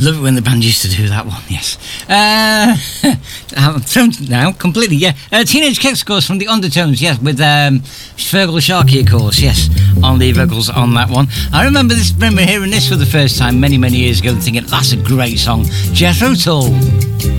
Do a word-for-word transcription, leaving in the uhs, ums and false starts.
Love it when the band used to do that one, yes. Uh, I'm thrown now, completely, yeah. Uh, Teenage Kicks, of course, from the Undertones, yes, with um, Fergal Sharkey, of course, yes, on the vocals on that one. I remember this, remember hearing this for the first time many, many years ago and thinking, that's a great song. Jethro Tull.